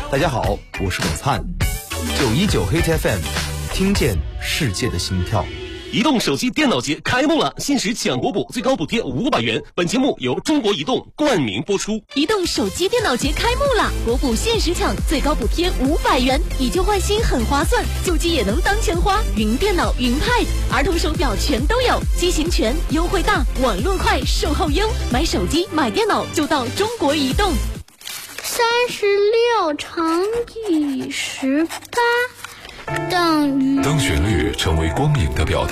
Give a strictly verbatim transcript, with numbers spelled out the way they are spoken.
大家好，我是董灿，九一九黑 F M， 听见世界的心跳。 移动手机电脑节开幕了，限时抢国补，最高补贴五百元。本节目由中国移动冠名播出。 移动手机电脑节开幕了，国补限时抢，最高补贴五百元，以旧换新很划算，旧机也能当钱花。云电脑、云 Pad、儿童手表全都有，机型全，优惠大，网络快，售后优。买手机、买电脑就到中国移动。 三十六乘以十八等于。 当旋律成为光影的表达。